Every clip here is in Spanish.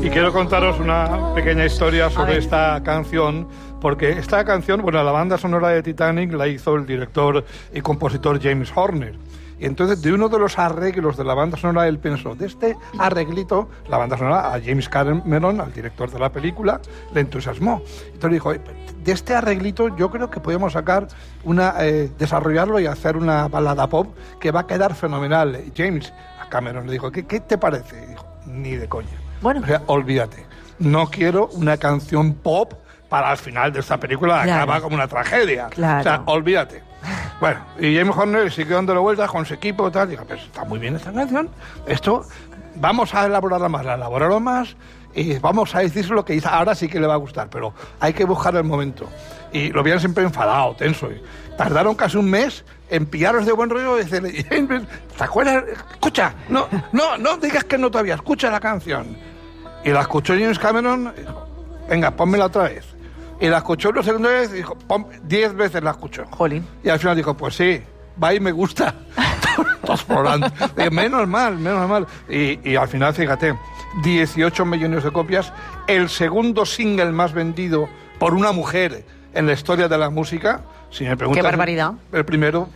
Y quiero contaros una pequeña historia sobre esta canción, porque esta canción, bueno, la banda sonora de Titanic la hizo el director y compositor James Horner. Y entonces, de uno de los arreglos de la banda sonora, él pensó, de este arreglito, la banda sonora a James Cameron, al director de la película, le entusiasmó. Entonces dijo, de este arreglito yo creo que podemos sacar desarrollarlo y hacer una balada pop que va a quedar fenomenal. Y James a Cameron le dijo, ¿qué te parece? Y dijo, ni de coña. Bueno. O sea, olvídate. No quiero una canción pop para al final de esta película, claro, acaba como una tragedia. Claro. O sea, olvídate. Bueno, y James Horner siguió dándole vueltas con su equipo y tal. Dijo, pues está muy bien esta canción. Esto, vamos a elaborarla más, la elaboraron más y vamos a decir lo que dice. Ahora sí que le va a gustar, pero hay que buscar el momento. Y lo veían siempre enfadado, tenso. Y tardaron casi un mes en pillaros de buen rollo y decirle, James, ¿te acuerdas? Escucha, no digas que no todavía, escucha la canción. Y la escuchó James Cameron y dijo, venga, pónmela otra vez. Y la escuchó una segunda vez y dijo, 10 veces la escuchó. Jolín. Y al final dijo, pues sí, va y me gusta. Todos explorando. Menos mal. Y al final, fíjate, 18 millones de copias, el segundo single más vendido por una mujer en la historia de la música. Si me preguntas, ¡qué barbaridad! El primero...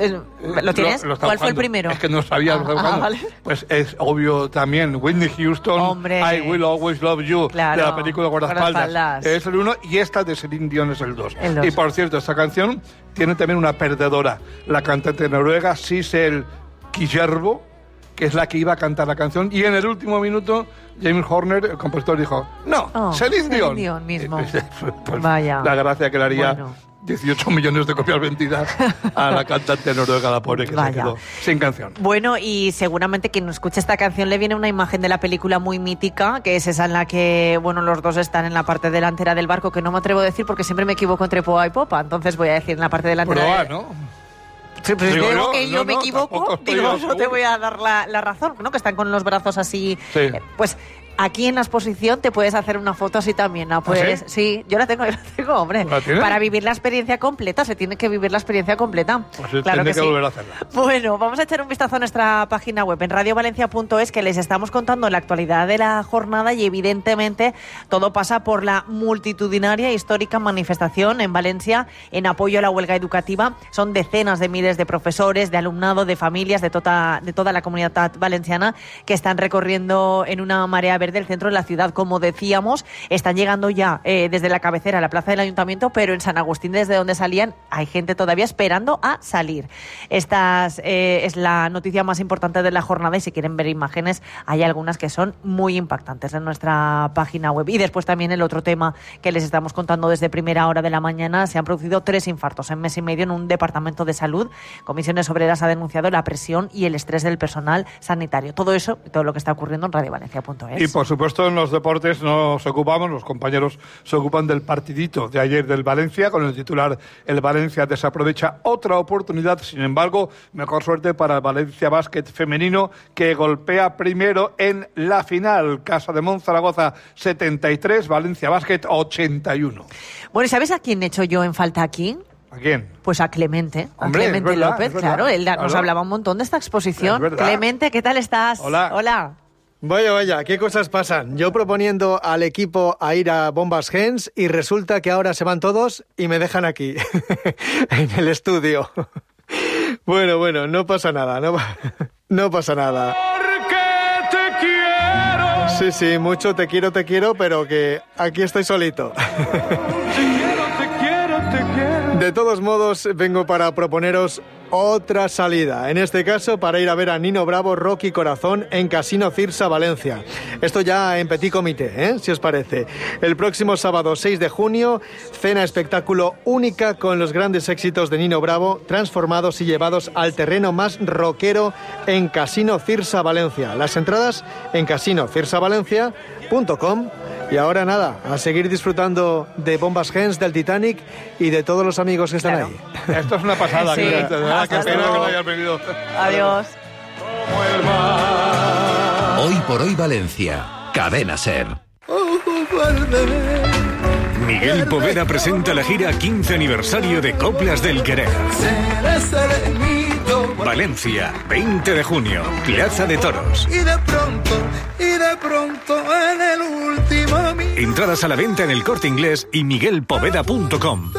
¿Lo tienes? ¿Cuál fue el primero? Es que no sabía. Vale. Pues es obvio también, Whitney Houston, ¡hombre! I Will Always Love You, claro, de la película Guardaespaldas. Es el 1 y esta de Celine Dion es el 2. Y por cierto, esta canción tiene también una perdedora, la cantante noruega Sissel Kjervo, que es la que iba a cantar la canción, y en el último minuto James Horner, el compositor, dijo, no, Celine Dion. Celine Dion mismo. Pues, vaya. La gracia que le haría... Bueno. 18 millones de copias vendidas a la cantante noruega, la pobre, que se quedó sin canción. Bueno, y seguramente quien escuche esta canción le viene una imagen de la película muy mítica, que es esa en la que, bueno, los dos están en la parte delantera del barco, que no me atrevo a decir porque siempre me equivoco entre proa y popa, entonces voy a decir en la parte delantera. Proa, ¿no? Sí, pues digo yo que yo me equivoco, digo, no te voy a dar la razón, ¿no? Que están con los brazos así, sí. Pues... Aquí en la exposición te puedes hacer una foto así también, ¿no? Pues, sí, yo la tengo, hombre. ¿La tienes? Para vivir la experiencia completa, se tiene que vivir la experiencia completa. Pues claro que sí. volver a hacerla. Bueno, vamos a echar un vistazo a nuestra página web en radiovalencia.es, que les estamos contando la actualidad de la jornada y evidentemente todo pasa por la multitudinaria e histórica manifestación en Valencia en apoyo a la huelga educativa. Son decenas de miles de profesores, de alumnado, de familias de toda la comunidad valenciana que están recorriendo en una marea verde del centro de la ciudad. Como decíamos, están llegando ya desde la cabecera a la plaza del Ayuntamiento, pero en San Agustín, desde donde salían, hay gente todavía esperando a salir. Esta es la noticia más importante de la jornada y si quieren ver imágenes, hay algunas que son muy impactantes en nuestra página web. Y después también el otro tema que les estamos contando desde primera hora de la mañana, se han producido 3 infartos en mes y medio en un departamento de salud. Comisiones Obreras ha denunciado la presión y el estrés del personal sanitario. Todo eso y todo lo que está ocurriendo en radiovalencia.es. Y por supuesto en los deportes los compañeros se ocupan del partidito de ayer del Valencia, con el titular: el Valencia desaprovecha otra oportunidad. Sin embargo, mejor suerte para el Valencia Básquet femenino, que golpea primero en la final. Casa de Monzaragoza 73, Valencia Básquet 81. Bueno, ¿y sabes a quién he hecho yo en falta aquí? ¿A quién? Pues a Clemente. Hombre, a Clemente verdad, López, claro. Él nos hablaba un montón de esta exposición. Clemente, ¿qué tal estás? Hola. Vaya, qué cosas pasan. Yo proponiendo al equipo a ir a Bombas Gens y resulta que ahora se van todos y me dejan aquí, en el estudio. Bueno, no pasa nada, no pasa nada. Porque te quiero. Sí, mucho te quiero, pero que aquí estoy solito. Te quiero. De todos modos, vengo para proponeros otra salida, en este caso para ir a ver a Nino Bravo, Rocky Corazón en Casino Cirsa, Valencia. Esto ya en petit comité, si os parece. El próximo sábado 6 de junio, cena espectáculo única con los grandes éxitos de Nino Bravo, transformados y llevados al terreno más rockero en Casino Cirsa, Valencia. Las entradas en casinocirsavalencia.com. Y ahora nada, a seguir disfrutando de Bombas Gens, del Titanic y de todos los amigos que están ahí. Esto es una pasada, sí. De verdad, qué pena que no hayas venido. Adiós. Hoy por hoy Valencia, Cadena Ser. Miguel Poveda presenta la gira 15 aniversario de Coplas del Querer. Valencia, 20 de junio, Plaza de Toros. Y de pronto en el Entradas a la venta en El Corte Inglés y miguelpoveda.com.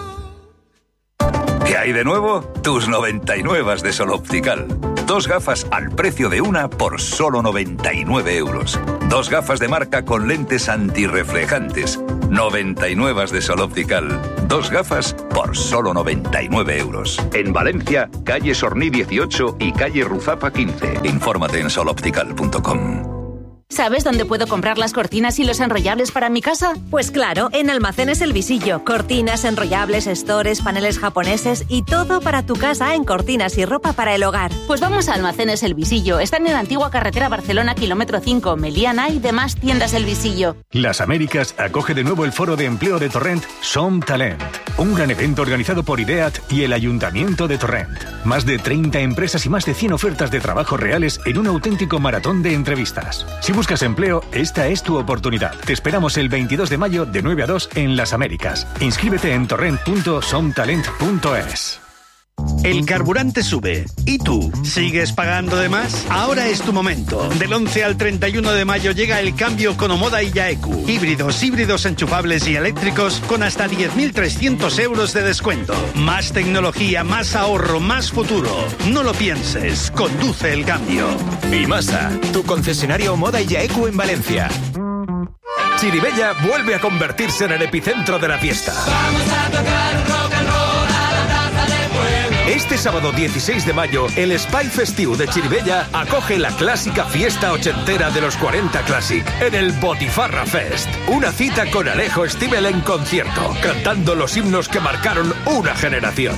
¿Qué hay de nuevo? Tus 99 de Sol Optical. 2 gafas al precio de una por solo 99 euros. 2 gafas de marca con lentes antirreflejantes. 99 de Sol Optical. 2 gafas por solo 99 euros. En Valencia, calle Sorní 18 y calle Ruzapa 15. Infórmate en soloptical.com. ¿Sabes dónde puedo comprar las cortinas y los enrollables para mi casa? Pues claro, en Almacenes El Visillo. Cortinas, enrollables, stores, paneles japoneses y todo para tu casa en cortinas y ropa para el hogar. Pues vamos a Almacenes El Visillo. Están en la antigua carretera Barcelona, kilómetro 5, Meliana y demás tiendas El Visillo. Las Américas acoge de nuevo el foro de empleo de Torrent Som Talent. Un gran evento organizado por IDEAT y el Ayuntamiento de Torrent. Más de 30 empresas y más de 100 ofertas de trabajo reales en un auténtico maratón de entrevistas. Si buscas empleo, esta es tu oportunidad. Te esperamos el 22 de mayo de 9 a 2 en Las Américas. Inscríbete en torrent.somtalent.es. El carburante sube. ¿Y tú? ¿Sigues pagando de más? Ahora es tu momento. Del 11 al 31 de mayo llega el cambio con Omoda y Yaeku. Híbridos enchufables y eléctricos con hasta 10.300 euros de descuento. Más tecnología, más ahorro, más futuro. No lo pienses. Conduce el cambio. Imasa, tu concesionario Omoda y Yaeku en Valencia. Chiribella vuelve a convertirse en el epicentro de la fiesta. Vamos a tocar rock and roll. Este sábado 16 de mayo, el Spy Festiu de Chiribella acoge la clásica fiesta ochentera de los 40 Classic en el Botifarra Fest. Una cita con Alejo Stivel en concierto, cantando los himnos que marcaron una generación.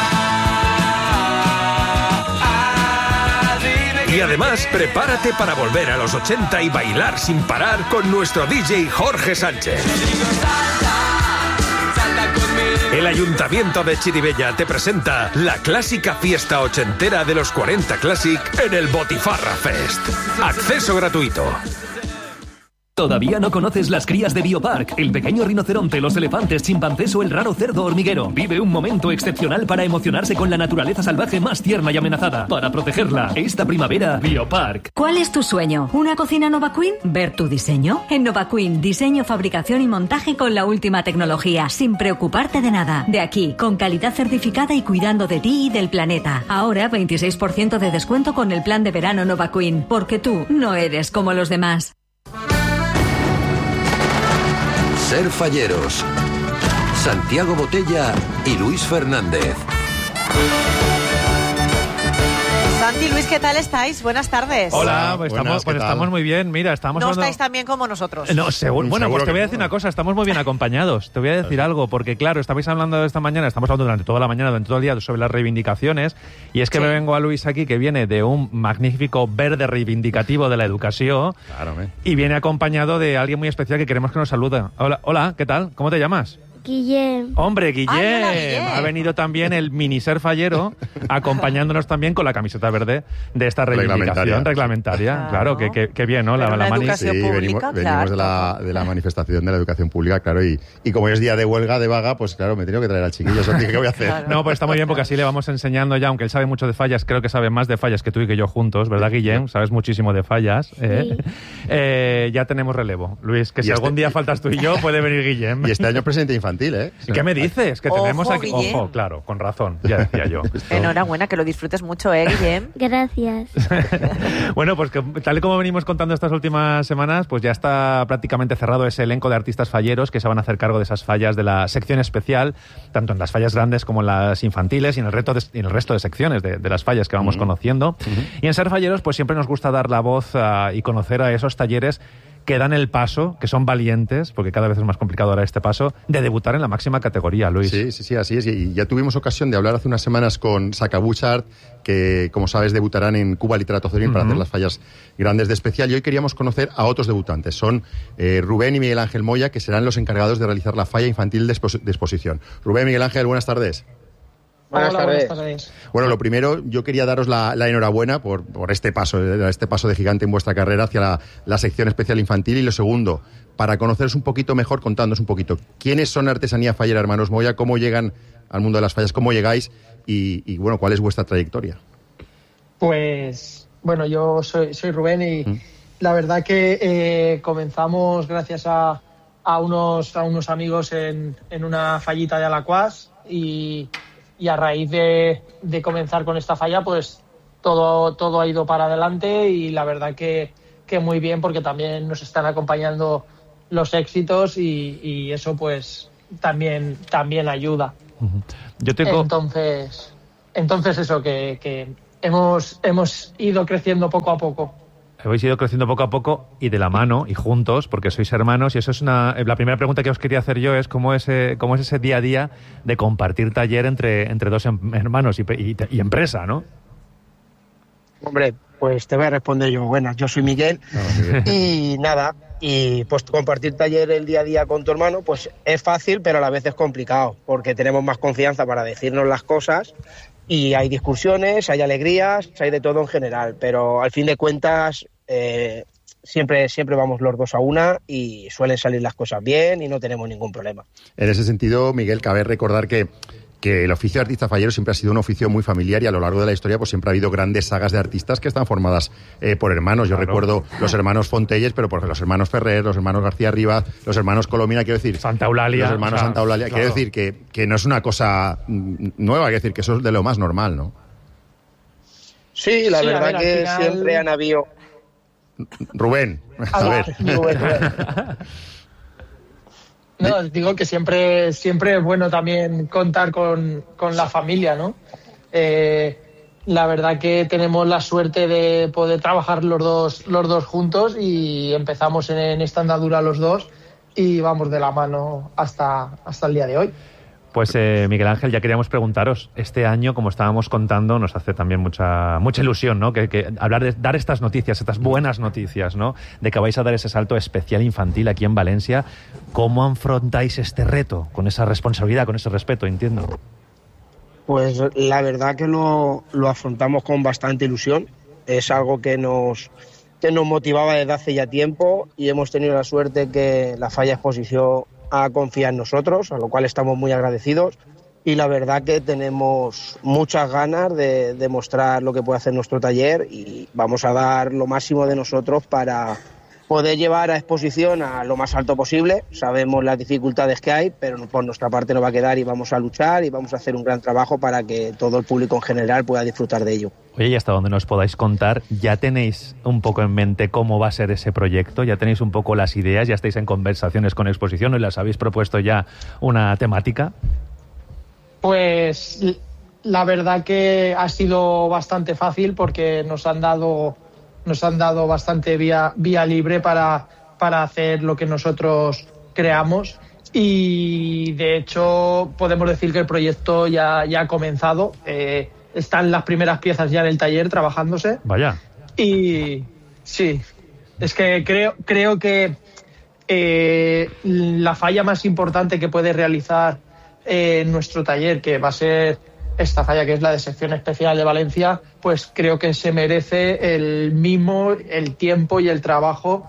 Y además, prepárate para volver a los 80 y bailar sin parar con nuestro DJ Jorge Sánchez. El Ayuntamiento de Chiribella te presenta la clásica fiesta ochentera de los 40 Classic en el Botifarra Fest. Acceso gratuito. ¿Todavía no conoces las crías de Biopark? El pequeño rinoceronte, los elefantes, chimpancés o el raro cerdo hormiguero. Vive un momento excepcional para emocionarse con la naturaleza salvaje más tierna y amenazada. Para protegerla, esta primavera, Biopark. ¿Cuál es tu sueño? ¿Una cocina Nova Queen? ¿Ver tu diseño? En Nova Queen, diseño, fabricación y montaje con la última tecnología, sin preocuparte de nada. De aquí, con calidad certificada y cuidando de ti y del planeta. Ahora, 26% de descuento con el plan de verano Nova Queen. Porque tú no eres como los demás. Ser Falleros. Santiago Botella y Luis Fernández. Santi, Luis, ¿qué tal estáis? Buenas tardes. Hola, pues estamos muy bien. Mira, estamos No hablando... estáis tan bien como nosotros. No, seguro. Bueno, pues te voy a decir una cosa, estamos muy bien acompañados. Te voy a decir algo, porque claro, estabais hablando esta mañana, estamos hablando durante toda la mañana, durante todo el día sobre las reivindicaciones, y es que me vengo a Luis aquí, que viene de un magnífico verde reivindicativo de la educación, y viene acompañado de alguien muy especial que queremos que nos salude. Hola, ¿qué tal? ¿Cómo te llamas? Guillem. Hombre, Guillem. Ay, hola, Guillem. Ha venido también el mini ser fallero acompañándonos también con la camiseta verde de esta reivindicación reglamentaria. Claro, que bien, ¿no? La mani. Sí, venimos de la manifestación de la educación pública, claro, y como es día de huelga, de vaga, pues claro, me he tenido que traer al chiquillo, eso ¿qué voy a hacer? Claro. No, pues está muy bien porque así le vamos enseñando ya, aunque él sabe mucho de fallas, creo que sabe más de fallas que tú y que yo juntos, ¿verdad, Guillem? Sabes muchísimo de fallas. Sí. Ya tenemos relevo. Luis, que si algún día faltas tú y yo, puede venir Guillem. Y este año presidente infantil, ¿eh? ¿Qué me dices? Que tenemos Ojo, aquí... Guillem. Ojo, claro, con razón, ya decía yo. Enhorabuena, que lo disfrutes mucho, Guillem. Gracias. Bueno, pues que, tal y como venimos contando estas últimas semanas, pues ya está prácticamente cerrado ese elenco de artistas falleros que se van a hacer cargo de esas fallas de la sección especial, tanto en las fallas grandes como en las infantiles y en el resto de secciones de las fallas que vamos conociendo. Y en Ser Falleros, pues siempre nos gusta dar la voz y conocer a esos talleres que dan el paso, que son valientes, porque cada vez es más complicado dar este paso, de debutar en la máxima categoría, Luis. Sí, así es. Y ya tuvimos ocasión de hablar hace unas semanas con Sacabuchart, que, como sabes, debutarán en Cuba Literato Zorín para hacer las fallas grandes de especial. Y hoy queríamos conocer a otros debutantes. Son Rubén y Miguel Ángel Moya, que serán los encargados de realizar la falla infantil de exposición. Rubén, Miguel Ángel, buenas tardes. Buenas tardes. Bueno, lo primero, yo quería daros la enhorabuena por este paso de gigante en vuestra carrera hacia la sección especial infantil. Y lo segundo, para conoceros un poquito mejor, contándonos un poquito quiénes son Artesanía Fallera Hermanos Moya, cómo llegan al mundo de las fallas, cómo llegáis y bueno, cuál es vuestra trayectoria. Pues, bueno, yo soy Rubén y la verdad que comenzamos gracias a a unos amigos en una fallita de Alacuás y a raíz de comenzar con esta falla, pues todo ha ido para adelante y la verdad que muy bien, porque también nos están acompañando los éxitos y eso pues también ayuda. Yo tengo... Entonces eso, que hemos ido creciendo poco a poco. Habéis ido creciendo poco a poco y de la mano y juntos, porque sois hermanos, y eso es la primera pregunta que os quería hacer yo, es cómo es ese día a día de compartir taller entre dos hermanos y empresa, ¿no? Hombre, pues te voy a responder yo. Buenas, yo soy Miguel. Y nada, y pues compartir taller el día a día con tu hermano, pues es fácil, pero a la vez es complicado, porque tenemos más confianza para decirnos las cosas. Y hay discusiones, hay alegrías, hay de todo en general, pero al fin de cuentas siempre vamos los dos a una y suelen salir las cosas bien y no tenemos ningún problema. En ese sentido, Miguel, cabe recordar que el oficio de artista fallero siempre ha sido un oficio muy familiar y a lo largo de la historia pues siempre ha habido grandes sagas de artistas que están formadas por hermanos. Yo recuerdo los hermanos Fontelles, pero por los hermanos Ferrer, los hermanos García Rivas, los hermanos Colomina, quiero decir... Santa Eulalia. Los hermanos Santa Eulalia. Claro. Quiero decir que no es una cosa nueva, quiero decir que eso es de lo más normal, ¿no? Sí, la verdad que final... siempre han habido... Rubén, a ver. Rubén. No, digo que siempre es bueno también contar con la familia, ¿no? La verdad que tenemos la suerte de poder trabajar los dos juntos y empezamos en esta andadura los dos y vamos de la mano hasta el día de hoy. Pues Miguel Ángel, ya queríamos preguntaros, este año, como estábamos contando, nos hace también mucha ilusión, ¿no? Que hablar de dar estas noticias, estas buenas noticias, ¿no? De que vais a dar ese salto especial infantil aquí en Valencia. ¿Cómo afrontáis este reto? Con esa responsabilidad, con ese respeto, entiendo. Pues la verdad que lo afrontamos con bastante ilusión. Es algo que nos motivaba desde hace ya tiempo y hemos tenido la suerte que la Falla Exposición a confiar en nosotros, a lo cual estamos muy agradecidos y la verdad que tenemos muchas ganas de demostrar lo que puede hacer nuestro taller y vamos a dar lo máximo de nosotros para poder llevar a exposición a lo más alto posible. Sabemos las dificultades que hay, pero por nuestra parte no va a quedar y vamos a luchar y vamos a hacer un gran trabajo para que todo el público en general pueda disfrutar de ello. Oye, y hasta donde nos podáis contar, ¿ya tenéis un poco en mente cómo va a ser ese proyecto? ¿Ya tenéis un poco las ideas? ¿Ya estáis en conversaciones con Exposición? ¿O les habéis propuesto ya una temática? Pues la verdad que ha sido bastante fácil porque nos han dado bastante vía libre para hacer lo que nosotros creamos y de hecho podemos decir que el proyecto ya ha comenzado. Están las primeras piezas ya en el taller trabajándose. Vaya. Y sí, es que creo que la falla más importante que puede realizar nuestro taller, que va a ser esta falla que es la de sección especial de Valencia, pues creo que se merece el mimo, el tiempo y el trabajo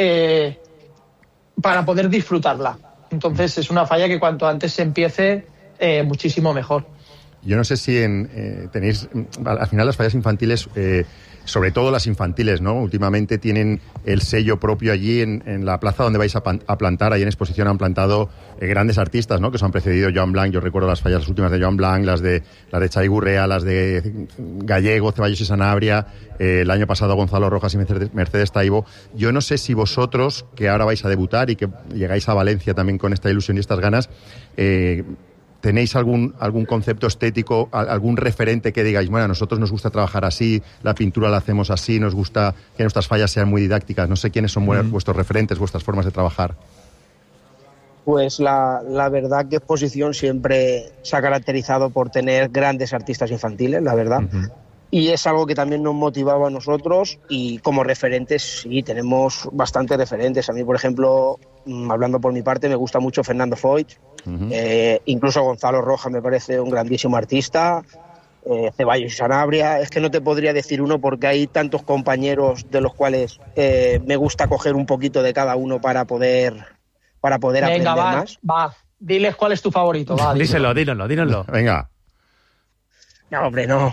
para poder disfrutarla. Entonces es una falla que cuanto antes se empiece, muchísimo mejor. Yo no sé si tenéis, al final las fallas infantiles, sobre todo las infantiles, ¿no? Últimamente tienen el sello propio allí en la plaza donde vais a plantar. Ahí en exposición han plantado grandes artistas, ¿no? Que os han precedido. Joan Blanc, yo recuerdo las fallas últimas de Joan Blanc, las de Xavi Gurrea, las de Gallego, Ceballos y Sanabria, el año pasado Gonzalo Rojas y Mercedes Taibo. Yo no sé si vosotros, que ahora vais a debutar y que llegáis a Valencia también con esta ilusión y estas ganas, ¿tenéis algún concepto estético, algún referente que digáis, bueno, a nosotros nos gusta trabajar así, la pintura la hacemos así, nos gusta que nuestras fallas sean muy didácticas? No sé quiénes son vuestros referentes, vuestras formas de trabajar. Pues la verdad que Exposición siempre se ha caracterizado por tener grandes artistas infantiles, la verdad. Uh-huh. Y es algo que también nos motivaba a nosotros y como referentes, sí, tenemos bastantes referentes. A mí, por ejemplo, hablando por mi parte, me gusta mucho Fernando Foix. Uh-huh. Incluso Gonzalo Rojas me parece un grandísimo artista. Ceballos y Sanabria. Es que no te podría decir uno porque hay tantos compañeros de los cuales me gusta coger un poquito de cada uno para poder aprender más. Va, diles cuál es tu favorito. Va, dínoslo. Venga. No, hombre, no.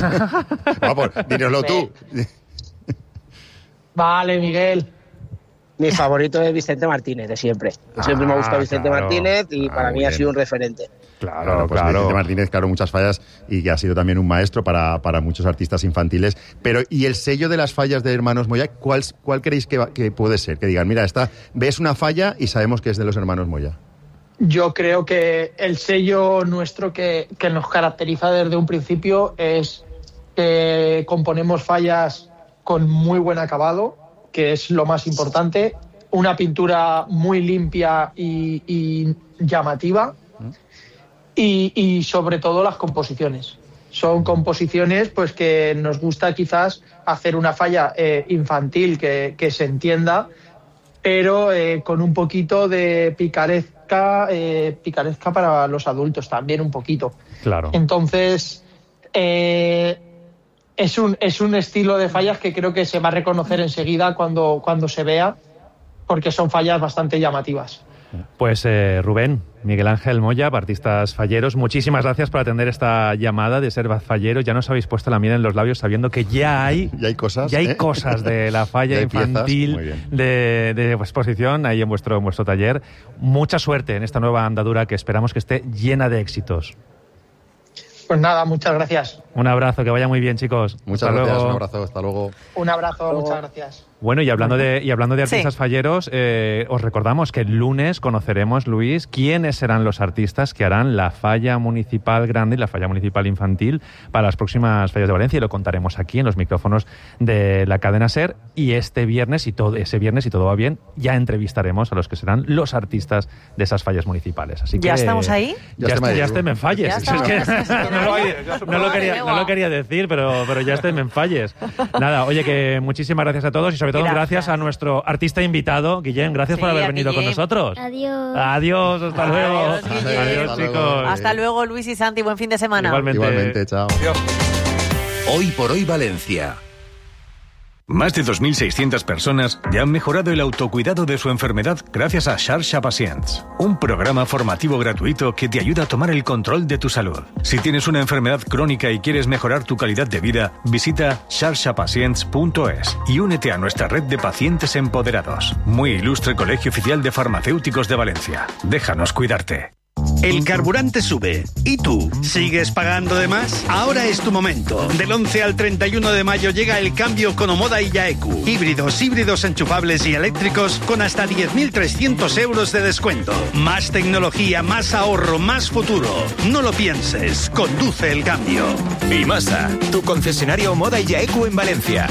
Vamos, dínoslo tú. Vale, Miguel. Mi favorito es Vicente Martínez, de siempre. Siempre me ha gustado Vicente Martínez y para mí ha sido un referente. Claro. Vicente Martínez, muchas fallas y que ha sido también un maestro para muchos artistas infantiles. Pero, ¿y el sello de las fallas de Hermanos Moya? ¿Cuál creéis que puede ser? Que digan, mira, ves una falla y sabemos que es de los Hermanos Moya. Yo creo que el sello nuestro que nos caracteriza desde un principio es que componemos fallas con muy buen acabado, que es lo más importante, una pintura muy limpia y llamativa, y sobre todo las composiciones. Son composiciones pues que nos gusta quizás hacer una falla infantil que se entienda, pero con un poquito de picaresca para los adultos también, un poquito. Claro. Entonces, es un estilo de fallas que creo que se va a reconocer enseguida cuando se vea, porque son fallas bastante llamativas. Pues Rubén, Miguel Ángel Moya, artistas falleros, muchísimas gracias por atender esta llamada de ser falleros. Ya nos habéis puesto la miel en los labios sabiendo que ya hay cosas, cosas de la falla infantil de exposición ahí en vuestro taller. Mucha suerte en esta nueva andadura que esperamos que esté llena de éxitos. Pues nada, muchas gracias. Un abrazo, que vaya muy bien, chicos. Muchas gracias, un abrazo, hasta luego. Un abrazo, muchas gracias. Bueno, y hablando de artistas falleros, os recordamos que el lunes conoceremos, Luis, quiénes serán los artistas que harán la falla municipal grande y la falla municipal infantil para las próximas fallas de Valencia, y lo contaremos aquí en los micrófonos de la cadena SER. Y ese viernes, si todo va bien, ya entrevistaremos a los que serán los artistas de esas fallas municipales. Así que, ¿Ya estamos ahí? Ya estem en falles. No lo quería decir, pero ya estem en falles. Nada, oye, que muchísimas gracias a todos y sobre todo gracias a nuestro artista invitado, Guillem. Gracias por haber venido con nosotros. Adiós, hasta luego. Adiós, chicos. Hasta luego, Luis y Santi. Buen fin de semana. Igualmente, chao. Hoy por hoy Valencia. Más de 2.600 personas ya han mejorado el autocuidado de su enfermedad gracias a Xarxa Pacients, un programa formativo gratuito que te ayuda a tomar el control de tu salud. Si tienes una enfermedad crónica y quieres mejorar tu calidad de vida, visita xarxapacients.es y únete a nuestra red de pacientes empoderados. Muy ilustre Colegio Oficial de Farmacéuticos de Valencia. Déjanos cuidarte. El carburante sube. ¿Y tú? ¿Sigues pagando de más? Ahora es tu momento. Del 11 al 31 de mayo llega el cambio con Omoda y Yaeku. Híbridos enchufables y eléctricos con hasta 10.300 euros de descuento. Más tecnología, más ahorro, más futuro. No lo pienses. Conduce el cambio. Imasa, tu concesionario Omoda y Yaeku en Valencia.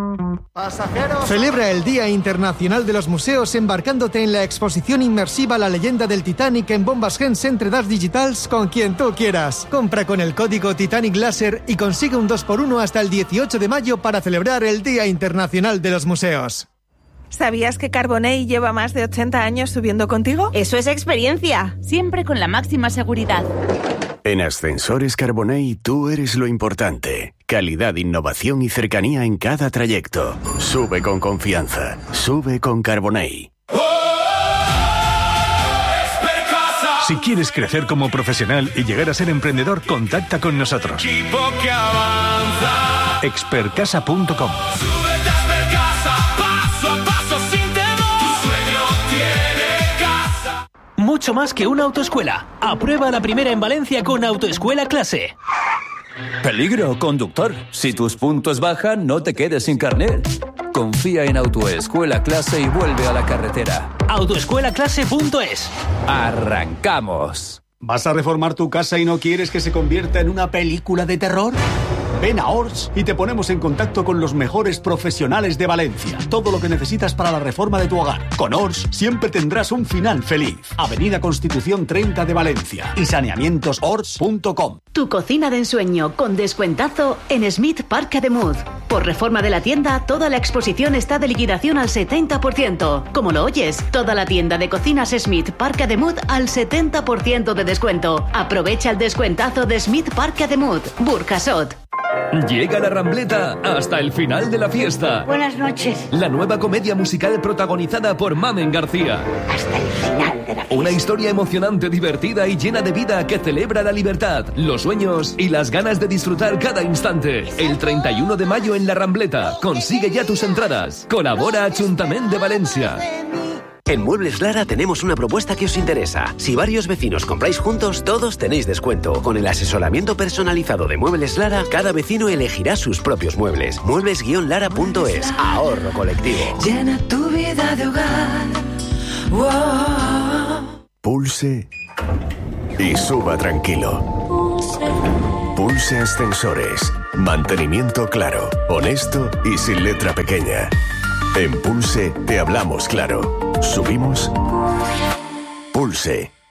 Celebra el Día Internacional de los Museos embarcándote en la exposición inmersiva La leyenda del Titanic en Bombas Gens Centre d'Arts Digitals con quien tú quieras. Compra con el código Titanic Láser y consigue un 2x1 hasta el 18 de mayo para celebrar el Día Internacional de los Museos. ¿Sabías que Carbonell lleva más de 80 años subiendo contigo? Eso es experiencia, siempre con la máxima seguridad. En Ascensores Carbonell tú eres lo importante. Calidad, innovación y cercanía en cada trayecto. Sube con confianza. Sube con Carbonell. Si quieres crecer como profesional y llegar a ser emprendedor, contacta con nosotros. Expertcasa.com. Mucho más que una autoescuela. Aprueba la primera en Valencia con Autoescuela Clase. Peligro, conductor. Si tus puntos bajan, no te quedes sin carnet. Confía en Autoescuela Clase y vuelve a la carretera. Autoescuelaclase.es. ¡Arrancamos! ¿Vas a reformar tu casa y no quieres que se convierta en una película de terror? Ven a Ors y te ponemos en contacto con los mejores profesionales de Valencia. Todo lo que necesitas para la reforma de tu hogar. Con Ors siempre tendrás un final feliz. Avenida Constitución 30 de Valencia y saneamientosors.com. Tu cocina de ensueño con descuentazo en Smith Park Ademuz. Por reforma de la tienda, toda la exposición está de liquidación al 70%. Como lo oyes, toda la tienda de cocinas Smith Park Ademuz al 70% de descuento. Aprovecha el descuentazo de Smith Park Ademuz, Burjasot. Llega La Rambleta hasta el final de la fiesta. Buenas noches. La nueva comedia musical protagonizada por Mamen García. Hasta el final de la fiesta. Una historia emocionante, divertida y llena de vida que celebra la libertad, los sueños y las ganas de disfrutar cada instante. El 31 de mayo en La Rambleta. Consigue ya tus entradas. Colabora Ayuntamiento de Valencia. En Muebles Lara tenemos una propuesta que os interesa. Si varios vecinos compráis juntos, todos tenéis descuento. Con el asesoramiento personalizado de Muebles Lara, cada vecino elegirá sus propios muebles. Muebles-lara.es. Ahorro colectivo. Llena tu vida de hogar. Wow. Pulse y suba tranquilo. Pulse Ascensores. Mantenimiento claro, honesto y sin letra pequeña. En Pulse te hablamos claro. ¿Subimos? Pulse.